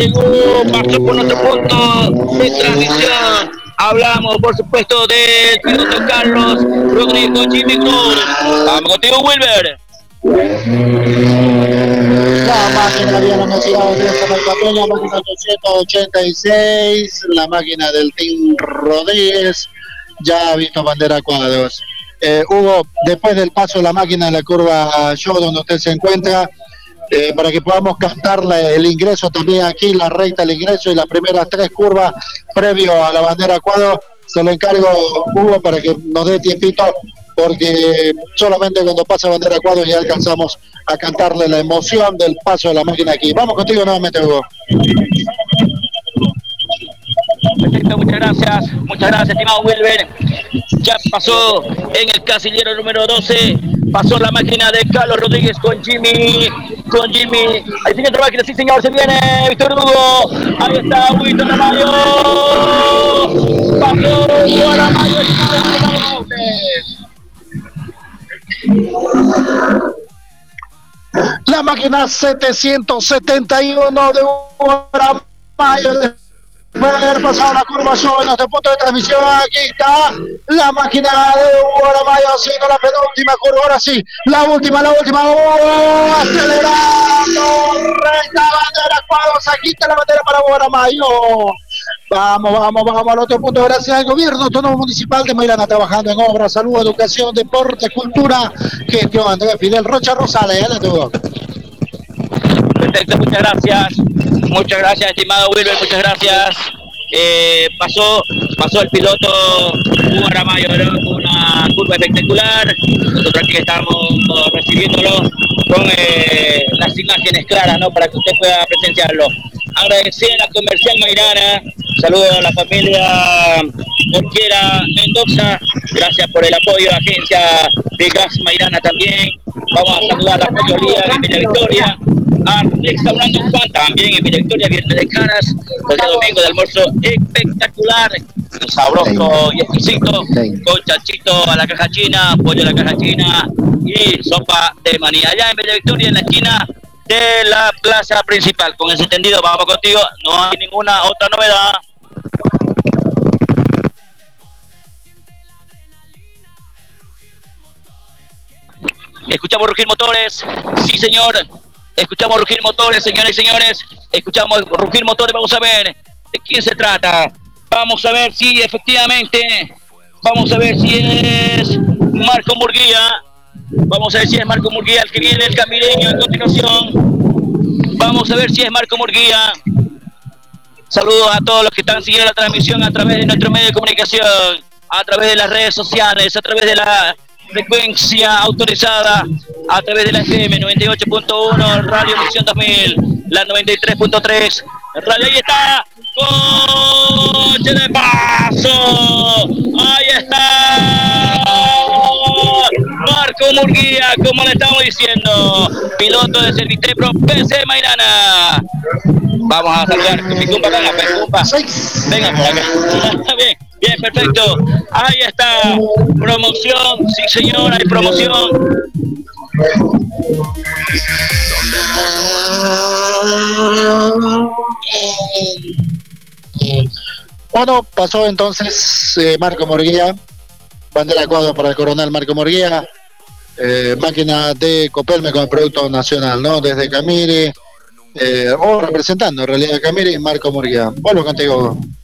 llegó, pasó por nuestro punto de transmisión. Hablamos, por supuesto, del piloto Carlos Rodríguez con Jimmy Cruz. Vamos contigo, Wilber. La máquina había anunciado de esa marcación, la máquina 286, la máquina del Team Rodríguez, ya ha visto bandera cuadros. Hugo, después del paso de la máquina en la curva show donde usted se encuentra, para que podamos captarle el ingreso también aquí, la recta, el ingreso y las primeras 3 curvas previo a la bandera cuadro, se lo encargo, Hugo, para que nos dé tiempito, porque solamente cuando pasa bandera cuadro ya alcanzamos a cantarle la emoción del paso de la máquina aquí. Vamos contigo nuevamente, Hugo. Perfecto, muchas gracias, estimado Wilber. Ya pasó en el casillero número 12, pasó la máquina de Carlos Rodríguez con Jimmy. Ahí tiene otra máquina, sí señor, se viene Víctor Hugo. Ahí está Víctor Aramayo. Pasó Aramayo. La máquina 771 de Aramayo. Puede haber pasado la curva sobre nuestro punto de transmisión. Aquí está la máquina de Hugo Aramayo haciendo la penúltima curva. Ahora sí, la última. Acelerando. Recta bandera cuadros. Aquí está la bandera para Hugo Aramayo. Vamos al otro punto. Gracias al gobierno autónomo municipal de Mairana, trabajando en obras, salud, educación, deporte, cultura, gestión. Andrés Fidel Rocha Rosales. Perfecto, muchas gracias, estimado Wilber, muchas gracias. Pasó el piloto Hugo Aramayo con una curva espectacular. Nosotros aquí estamos recibiéndolo con las imágenes claras, ¿no? Para que usted pueda presenciarlo. Agradecer a la Comercial Mairana, saludos a la familia Orquera Mendoza, gracias por el apoyo a la agencia de Gas Mairana también. Vamos a saludar a la mayoría de Villa Victoria, a Restaurante Juan también en Villa Victoria, viernes de caras, el día domingo de almuerzo espectacular, sabroso y exquisito, con chanchito a la caja china, pollo a la caja china y sopa de maní. Allá en Villa Victoria, en la esquina de la plaza principal. Con ese entendido, vamos contigo, no hay ninguna otra novedad. Escuchamos rugir motores, sí señor, escuchamos rugir motores, señores y señores, escuchamos rugir motores. Vamos a ver de quién se trata, vamos a ver si efectivamente, vamos a ver si es Marco Murguía, vamos a ver si es Marco Murguía el que viene el camireño a continuación, vamos a ver si es Marco Murguía. Saludos a todos los que están siguiendo la transmisión a través de nuestro medio de comunicación, a través de las redes sociales, a través de la frecuencia autorizada, a través de la FM 98.1, Radio Misión 2000, la 93.3, Radio. Ahí está, coche de paso, ahí está Marco Murguía, como le estamos diciendo, piloto de Servitepro PC Mairana. Vamos a saludar, Picumpa, venga por acá. Bien, perfecto. Ahí está, promoción, sí señor, hay promoción. Bueno, pasó entonces Marco Murguía, bandera cuadro para el coronel Marco Murguía, máquina de Copelme con el producto nacional, ¿no? Desde Camiri, o representando en realidad Camiri, Marco Murguía. Vuelvo contigo.